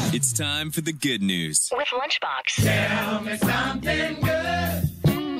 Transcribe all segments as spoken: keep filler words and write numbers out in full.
It's time for the good news with Lunchbox. Tell me something good.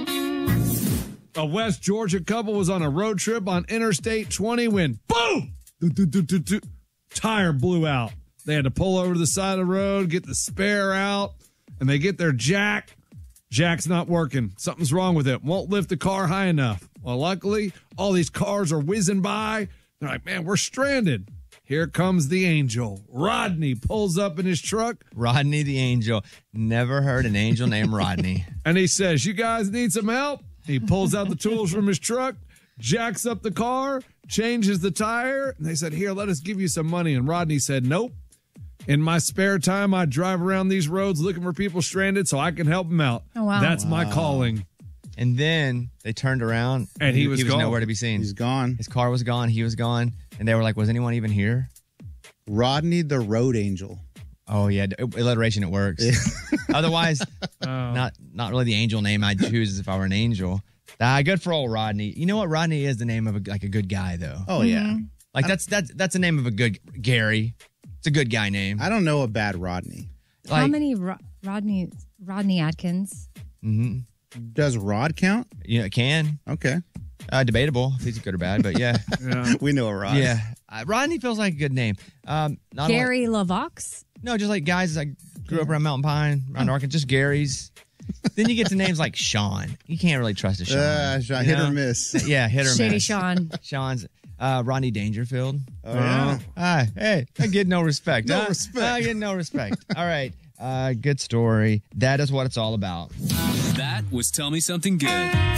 A West Georgia couple was on a road trip on Interstate twenty when, boom, do, do, do, do, do, tire blew out. They had to pull over to the side of the road, get the spare out, and they get their jack. Jack's not working. Something's wrong with it. Won't lift the car high enough. Well, luckily, all these cars are whizzing by. They're like, man, we're stranded. Here comes the angel. Rodney pulls up in his truck. Rodney the angel. Never heard an angel named Rodney. And he says, you guys need some help? He pulls out the tools from his truck, jacks up the car, changes the tire. And they said, here, let us give you some money. And Rodney said, nope. In my spare time, I drive around these roads looking for people stranded so I can help them out. Oh, wow. That's wow. my calling. And then they turned around. And he, he was he was gone. nowhere to be seen. He's gone. His car was gone. He was gone. And they were like, was anyone even here? Rodney the Road Angel. Oh, yeah. Alliteration, it works. Otherwise, Oh. not not really the angel name I'd choose if I were an angel. Ah, good for old Rodney. You know what? Rodney is the name of a, like a good guy, though. Oh, yeah. Like that's that's that's the name of a good Gary. It's a good guy name. I don't know a bad Rodney. How Like, many Ro- Rodney Rodney Atkins? mhm. Does Rod count? You know, it can. Okay. Uh, debatable if he's good or bad, but yeah. Yeah. We know a Rod. Yeah. Uh, Rodney feels like a good name. Um, not only- Gary LaVox? no, just like guys that grew up around Mountain Pine, around Arkansas, just Gary's. Then you get to names like Sean. You can't really trust a Sean. Uh, you hit know? or miss. Yeah, hit or Shady miss. Sean. Sean's uh, Rodney Dangerfield. Oh, yeah. Ah, hey, I get no respect. No huh? respect. I get no respect. All right. Uh, good story. That is what it's all about. That was Tell Me Something Good.